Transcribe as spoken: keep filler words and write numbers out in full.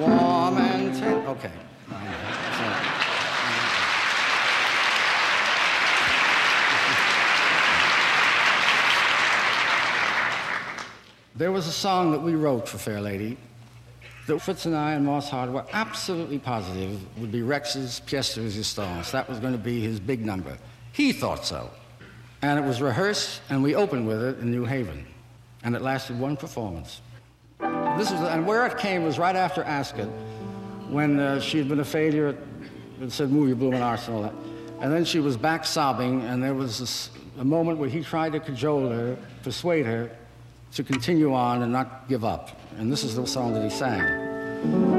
Warm and tender. Okay. There was a song that we wrote for Fair Lady that Fritz and I and Moss Hart were absolutely positive would be Rex's pièce de résistance. That was going to be his big number. He thought so. And it was rehearsed, and we opened with it in New Haven. And it lasted one performance. This was, and where it came was right after Ascot, when uh, she had been a failure at, it said Move Your Bloomin' Arse and all that. And then she was back sobbing, and there was this, a moment where he tried to cajole her, persuade her, to continue on and not give up. And this is the song that he sang.